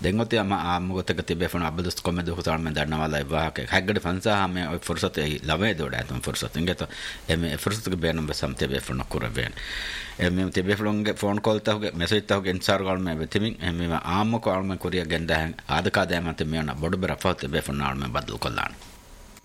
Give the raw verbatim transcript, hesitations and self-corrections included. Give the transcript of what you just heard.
දෙංගොතේ අම ආම්මගොතක තිබෙෆන අබදස් කොමෙද හොතාල් මෙන් දන්නවාලා ඉවාක හැග්ගඩ ෆන්සා හැම ඔය ෆුර්සත් ඒ ලවේ දොඩ ඇතම් ෆුර්සත් ඉංගත එමෙ ෆුර්සත් ක බේනම් බසම් තිබෙෆන කුරබෙන් එමෙ තිබෙෆලොන්ගේ ෆෝන් කෝල් තහුගේ මෙසේජ් තහුගේ ඉන්සාර් ගාල් මෙ වෙතිමින් එමෙ ආම්ම කෝල් මෙ කුරිය ගෙන්දහන් ආදකා දෑමත් මෙයන බොඩ බරෆත් තිබෙෆන ආල් මෙ බදල් කොල්ලාන